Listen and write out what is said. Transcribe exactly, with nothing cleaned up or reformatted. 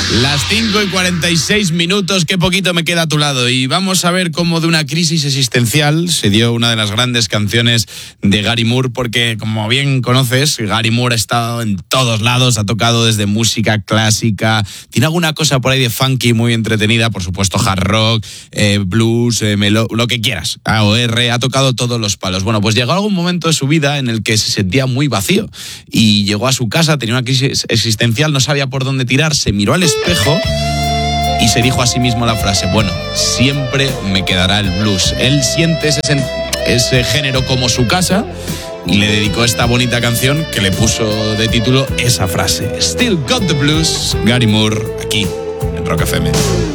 Las cinco y cuarenta y seis minutos, qué poquito me queda a tu lado. Y vamos a ver cómo de una crisis existencial se dio una de las grandes canciones de Gary Moore, porque como bien conoces, Gary Moore ha estado en todos lados, ha tocado desde música clásica, tiene alguna cosa por ahí de funky muy entretenida, por supuesto hard rock, eh, blues, eh, melo, lo que quieras, A O R, ha tocado todos los palos. Bueno, pues llegó algún momento de su vida en el que se sentía muy vacío y llegó a su casa, tenía una crisis existencial, no sabía por dónde tirar, se miró al espejo y se dijo a sí mismo la frase: bueno, siempre me quedará el blues. Él siente ese, ese género como su casa y le dedicó esta bonita canción que le puso de título esa frase. Still Got the Blues, Gary Moore, aquí en Rock F M.